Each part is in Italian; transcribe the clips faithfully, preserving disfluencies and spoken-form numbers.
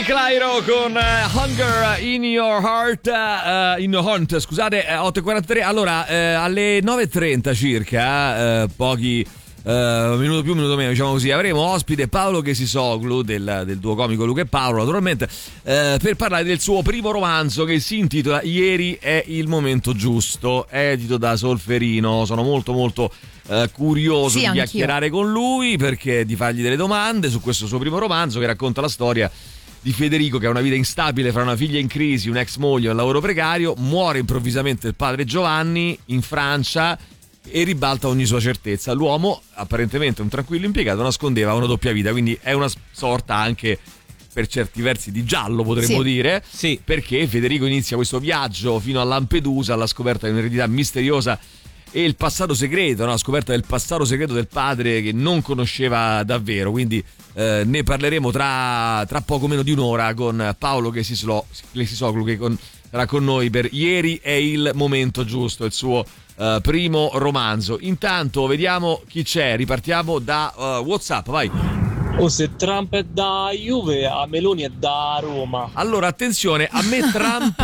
Clairo con uh, Hunger in Your Heart, uh, in Your Heart, scusate, uh, otto e quarantatré. Allora, uh, alle nove e trenta circa, uh, pochi uh, minuto più, minuto meno, diciamo così, avremo ospite Paolo Chesisoglu del, del duo comico Luca e Paolo, naturalmente, uh, per parlare del suo primo romanzo che si intitola Ieri è il momento giusto, edito da Solferino. Sono molto molto Uh, curioso sì, di chiacchierare con lui, perché di fargli delle domande su questo suo primo romanzo che racconta la storia di Federico, che ha una vita instabile fra una figlia in crisi, un'ex moglie e un lavoro precario. Muore improvvisamente il padre Giovanni in Francia e ribalta ogni sua certezza. L'uomo, apparentemente un tranquillo impiegato, nascondeva una doppia vita, quindi è una sorta anche per certi versi di giallo, potremmo sì. dire, sì. Perché Federico inizia questo viaggio fino a Lampedusa alla scoperta di un'eredità misteriosa e il passato segreto, no? La scoperta del passato segreto del padre che non conosceva davvero. Quindi eh, ne parleremo tra, tra poco meno di un'ora con Paolo Chesisoglu, che con, sarà con noi per Ieri è il momento giusto, il suo uh, primo romanzo. Intanto vediamo chi c'è, ripartiamo da uh, WhatsApp, vai. O se Trump è da Juve, a Meloni è da Roma. Allora, attenzione, a me Trump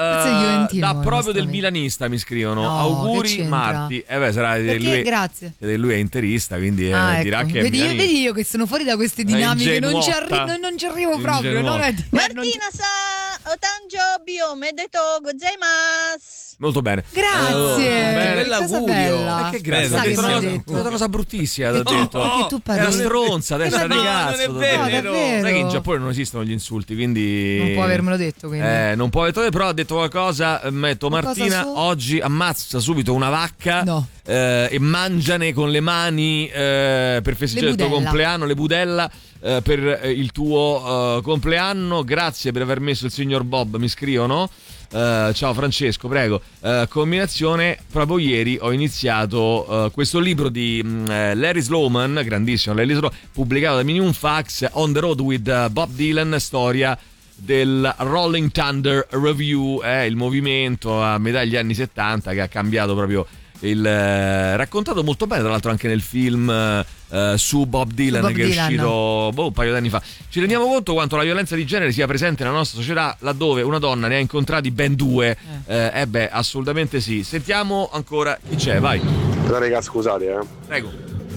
uh, da proprio del milanista, mi scrivono. No, Auguri Marti. Eh beh, sarà perché? lui, Grazie. Lui è interista, quindi ah, eh, dirà ecco. che vedi, è io, vedi io che sono fuori da queste dinamiche, non ci, arri- non ci arrivo proprio. Non è, Martina sa otanjo biome detto gozaimasu. Molto bene. Grazie. Uh, bell'augurio. Eh, che grazie. Sa Ho che detto mi una, hai detto. una cosa bruttissima. Ho No, detto. perché tu parli. È una stronza, adesso è no, ragazzo. Non è vero. No, davvero. Sai che in Giappone non esistono gli insulti, quindi non può avermelo detto, quindi. Eh, non può averlo detto, però ha detto qualcosa. Metto Martina su? oggi ammazza subito una vacca. No. Eh, e mangiane con le mani eh, per festeggiare il tuo compleanno, le budella eh, per eh, il tuo eh, compleanno. Grazie per aver messo il signor Bob, mi scrivono. Uh, ciao Francesco, prego. Uh, combinazione, proprio ieri ho iniziato uh, questo libro di uh, Larry Sloman, grandissimo Larry Sloman, pubblicato da Minimum Fax, On the Road with uh, Bob Dylan, storia del Rolling Thunder Review, è eh, il movimento a metà degli anni settanta che ha cambiato proprio il eh, raccontato molto bene, tra l'altro anche nel film eh, su Bob Dylan, su Bob che Dylan. È uscito boh, un paio di anni fa. Ci rendiamo conto quanto la violenza di genere sia presente nella nostra società, laddove una donna ne ha incontrati ben due. Eh, eh beh, assolutamente sì. Sentiamo ancora chi c'è, vai. No, raga, scusate, eh. Prego.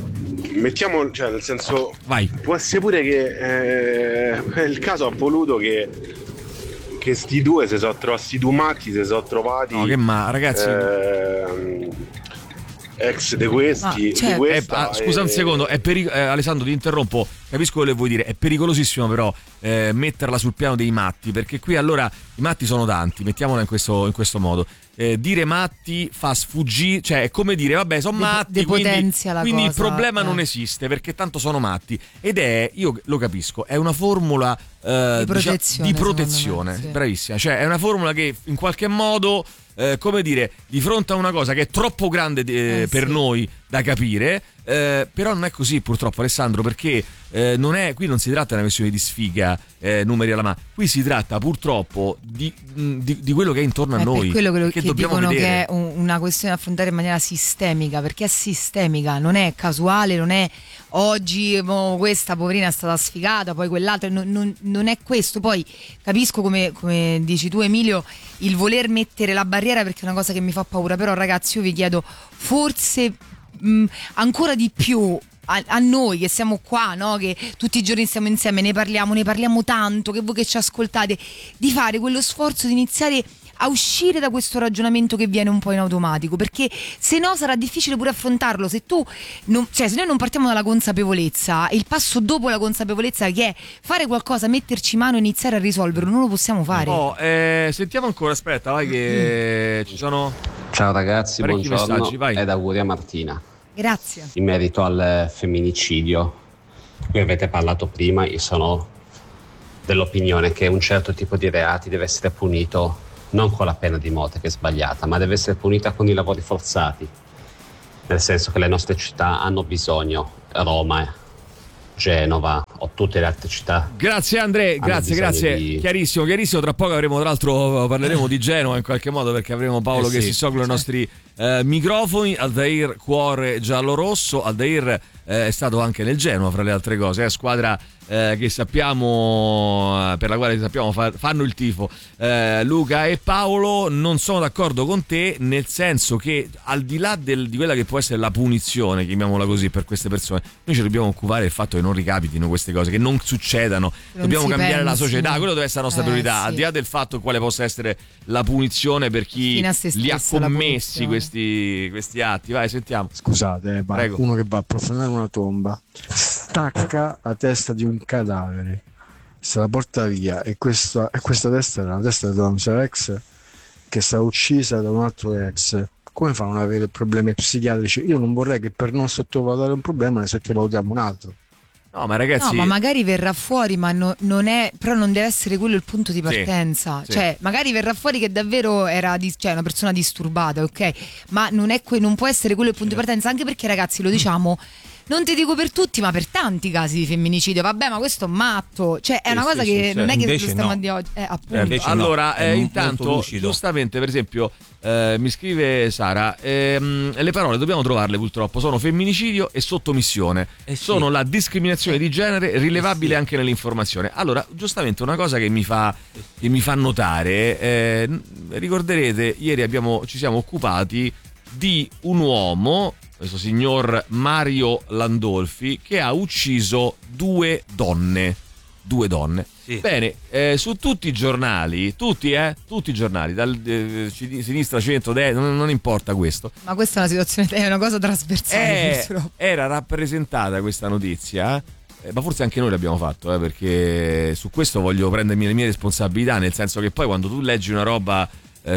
Mettiamo, cioè, nel senso, vai. Può essere pure che eh, il caso ha voluto che che sti due si sono trovati, sti due matti si sono trovati. No, che ma, ragazzi. Eh, ex di questi. Ah, di certo. questa, eh, ah, scusa e... un secondo, è peric- eh, Alessandro, ti interrompo. Capisco quello che vuoi dire. È pericolosissimo, però, eh, metterla sul piano dei matti, perché qui allora i matti sono tanti, mettiamola in questo, in questo modo. Eh, dire matti fa sfuggire, cioè è come dire vabbè sono matti, de- quindi, la quindi cosa, il problema eh. non esiste perché tanto sono matti, ed è, io lo capisco, è una formula eh, di protezione, diciamo, di protezione me, sì. Bravissima, cioè è una formula che in qualche modo eh, come dire, di fronte a una cosa che è troppo grande eh, eh, per sì. noi da capire, eh, però non è così purtroppo, Alessandro, perché eh, non è, qui non si tratta di una questione di sfiga, eh, numeri alla mano, qui si tratta purtroppo di, di, di quello che è intorno a è noi, per quello che, che, che dobbiamo dicono vedere. che è un, una questione da affrontare in maniera sistemica, perché è sistemica, non è casuale, non è oggi oh, questa poverina è stata sfigata, poi quell'altra, non, non, non è questo. Poi capisco, come, come dici tu Emilio, il voler mettere la barriera, perché è una cosa che mi fa paura, però ragazzi io vi chiedo forse mh, ancora di più a, a noi che siamo qua, no? Che tutti i giorni stiamo insieme, ne parliamo, ne parliamo tanto, che voi che ci ascoltate, di fare quello sforzo di iniziare a uscire da questo ragionamento che viene un po' in automatico, perché se no sarà difficile pure affrontarlo. Se tu non, cioè se noi non partiamo dalla consapevolezza, il passo dopo la consapevolezza, che è fare qualcosa, metterci mano e iniziare a risolverlo, non lo possiamo fare. Oh, eh, sentiamo ancora, aspetta, vai che mm. ci sono. Ciao ragazzi, buongiorno messaggi, vai. Ed auguri a Martina. Grazie. In merito al femminicidio, voi avete parlato prima, io sono dell'opinione che un certo tipo di reati deve essere punito non con la pena di morte, che è sbagliata, ma deve essere punita con i lavori forzati, nel senso che le nostre città hanno bisogno, Roma, Genova o tutte le altre città. Grazie Andrea, grazie, grazie, di... chiarissimo, chiarissimo. Tra poco avremo, tra l'altro parleremo di Genova in qualche modo, perché avremo Paolo eh sì, Chesisoglu ai nostri Eh, microfoni, Aldair cuore giallo-rosso. Aldair eh, è stato anche nel Genoa, fra le altre cose, eh, squadra eh, che sappiamo, per la quale sappiamo fa, fanno il tifo. eh, Luca e Paolo, non sono d'accordo con te, nel senso che al di là del, di quella che può essere la punizione, chiamiamola così, per queste persone, noi ci dobbiamo occupare del fatto che non ricapitino queste cose, che non succedano, non dobbiamo cambiare pensi. la società, quello deve essere la nostra eh, priorità, sì. Al di là del fatto quale possa essere la punizione per chi li ha commessi questi, questi atti. Vai, sentiamo. Scusate, ma uno che va a profanare una tomba stacca la testa di un cadavere, se la porta via, e questa, e questa testa era la testa della sua ex che è stata uccisa da un altro ex. Come fanno ad avere problemi psichiatrici? Io non vorrei che per non sottovalutare un problema ne sottovalutiamo un altro. No, ma ragazzi, no, ma magari verrà fuori, ma no, non è, però non deve essere quello il punto di partenza. Sì, cioè, sì. magari verrà fuori che davvero era di, cioè, una persona disturbata, ok? Ma non è que- non può essere quello il punto sì. di partenza, anche perché, ragazzi, lo diciamo. Non ti dico per tutti, ma per tanti casi di femminicidio. Vabbè, ma questo è matto. Cioè, è una cosa sì, che sì, non è che lo stiamo no. di oggi. Eh, appunto. Eh, allora, no, eh, intanto, giustamente, per esempio, eh, mi scrive Sara, ehm, le parole dobbiamo trovarle purtroppo. Sono femminicidio e sottomissione. Eh sì. Sono la discriminazione di genere rilevabile eh sì. anche nell'informazione. Allora, giustamente, una cosa che mi fa, che mi fa notare, eh, ricorderete, ieri abbiamo, ci siamo occupati di un uomo, questo signor Mario Landolfi, che ha ucciso due donne. Due donne. Sì. Bene, eh, su tutti i giornali, tutti, eh, tutti i giornali, dal eh, sinistra, centro, destra, non, non importa questo. Ma questa è una situazione, è una cosa trasversale. Eh, era rappresentata questa notizia, eh, ma forse anche noi l'abbiamo fatto, eh, perché su questo voglio prendermi le mie responsabilità, nel senso che poi quando tu leggi una roba...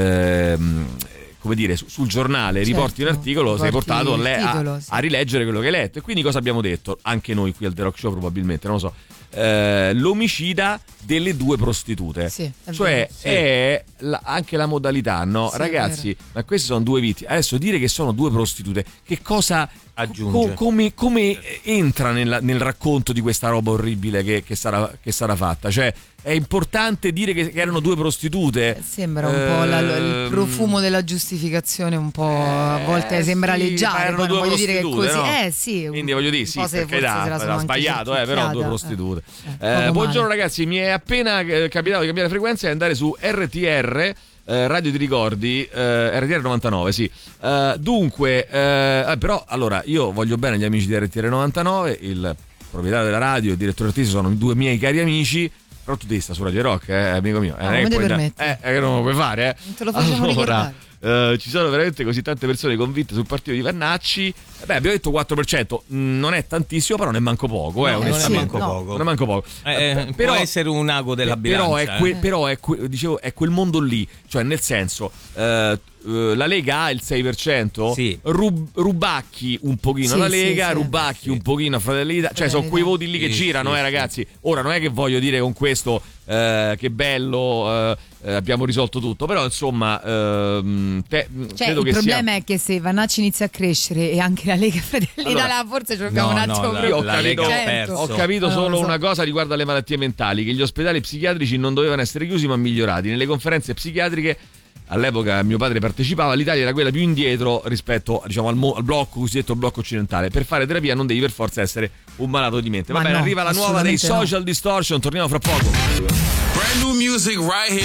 Ehm, come dire, su, sul giornale certo, riporti un articolo, sei portato a, le, titolo, a, sì. a rileggere quello che hai letto. E quindi cosa abbiamo detto? Anche noi qui al The Rock Show probabilmente, non lo so. Eh, l'omicida delle due prostitute, sì, è cioè sì. è la, anche la modalità, no? Sì, ragazzi, ma queste sono due vittime. Adesso dire che sono due prostitute, che cosa aggiunge? Co- come, come entra nel, nel racconto di questa roba orribile che, che, sarà, che sarà fatta? Cioè, è importante dire che, che erano due prostitute. Sembra un eh, po' la, il profumo della giustificazione, un po' a volte eh, sembra sì, leggiare. Erano due voglio dire che così. No? Eh sì. Quindi voglio dire, sì, perché da, sbagliato, eh, però due prostitute. Eh, eh, buongiorno ragazzi, mi è appena capitato di cambiare frequenza e andare su R T R. Eh, radio ti ricordi, eh, R T R novantanove, sì. Eh, dunque, eh, però, allora, io voglio bene agli amici di R T R novantanove, il proprietario della radio e il direttore artistico sono due miei cari amici, però tu devi stare su Radio Rock, eh, amico mio. Eh, no, non me puoi, eh, eh, non lo puoi fare, eh. Non te lo facciamo allora, ricordare. Uh, ci sono veramente così tante persone convinte sul partito di Vannacci. Beh, abbiamo detto quattro per cento, non è tantissimo, però non è manco poco, eh, no, non è manco no. poco. Non è manco poco. Eh, eh, però, può essere un ago della bilancia. Però è, que- eh. però è, que- dicevo, è quel mondo lì, cioè nel senso, uh, uh, la Lega ha il sei per cento, sì. rub- rubacchi un pochino sì, la Lega, sì, rubacchi sì. un pochino a Fratelli d'Italia, cioè sono quei voti lì che sì, girano, sì, eh ragazzi. Ora non è che voglio dire con questo uh, che bello, uh, uh, abbiamo risolto tutto, però insomma uh, te, cioè, credo il che problema sia... è che se Vannacci inizia a crescere e anche la Lega Fratelli allora, d'Italia forse ci abbiamo no, un attimo no, più. Io ho capito, perso. ho capito no, solo so. una cosa riguardo alle malattie mentali, che gli ospedali psichiatrici non dovevano essere chiusi ma migliorati. Nelle conferenze psichiatriche all'epoca mio padre partecipava, l'Italia era quella più indietro rispetto, diciamo, al, mo- al blocco cosiddetto blocco occidentale. Per fare terapia non devi per forza essere un malato di mente. Va bene, no, arriva la nuova dei Social no. Distortion, torniamo fra poco. Brand new music right here.